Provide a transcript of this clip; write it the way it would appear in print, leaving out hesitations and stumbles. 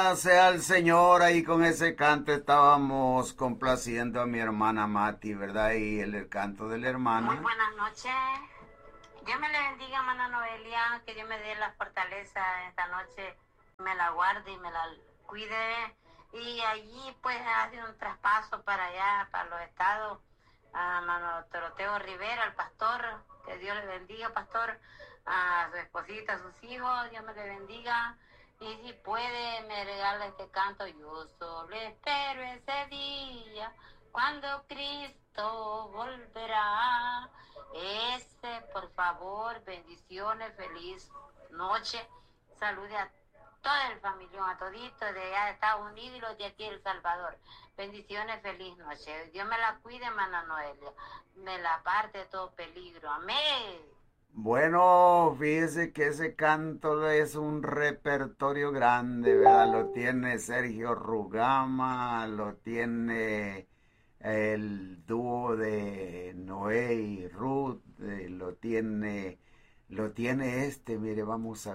Sea el Señor, ahí con ese canto estábamos complaciendo a mi hermana Mati, ¿verdad? Y el canto de la Muy hermana. buenas noches. Dios me le bendiga, hermana Noelia, que Dios me dé la fortaleza esta noche, me la guarde y me la cuide. Y allí pues hace un traspaso para allá, para los estados, a hermano Toroteo Rivera, el pastor, que Dios le bendiga, pastor, a su esposita, a sus hijos, Dios me le bendiga. Y si puede, me regala este canto, yo solo espero ese día, cuando Cristo volverá. Por favor, bendiciones, feliz noche. Salude a todo el familión, a todito de allá de Estados Unidos y los de aquí de El Salvador. Bendiciones, feliz noche. Dios me la cuide, hermana Noelia. Me la parte de todo peligro. Amén. Bueno, fíjese que ese canto es un repertorio grande, ¿verdad? Lo tiene Sergio Rugama, lo tiene el dúo de Noé y Ruth, lo tiene este, mire, vamos a